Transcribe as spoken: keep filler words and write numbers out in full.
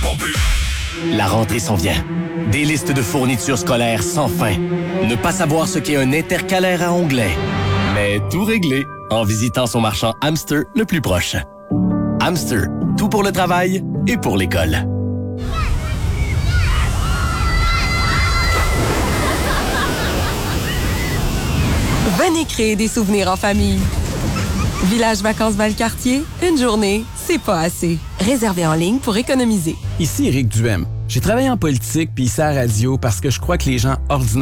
La rentrée s'en vient. Des listes de fournitures scolaires sans fin. Ne pas savoir ce qu'est un intercalaire à onglet. Mais tout réglé en visitant son marchand Hamster le plus proche. Hamster, tout pour le travail et pour l'école. Venez créer des souvenirs en famille. Village Vacances Valcartier, une journée, c'est pas assez. Réservez en ligne pour économiser. Ici Éric Duhem. J'ai travaillé en politique puis ici à la radio parce que je crois que les gens ordinaires